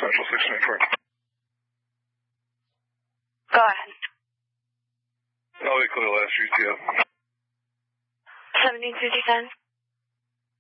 Central 694. Go ahead. I'll be clear last UTF. 1757.